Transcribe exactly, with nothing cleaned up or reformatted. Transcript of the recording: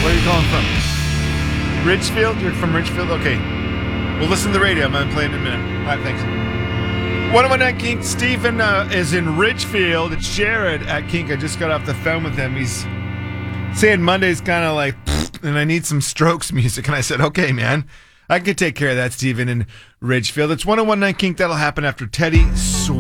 Where are you calling from? Ridgefield? You're from Ridgefield? Okay. We'll listen to the radio. I'm going to play it in a minute. All right, thanks. one oh one nine Kink. Stephen uh, is in Ridgefield. It's Jared at Kink. I just got off the phone with him. He's saying Monday's kind of like, and I need some Strokes music. And I said, okay, man. I can take care of that, Stephen, in Ridgefield. It's one oh one nine Kink. That'll happen after Teddy Sw-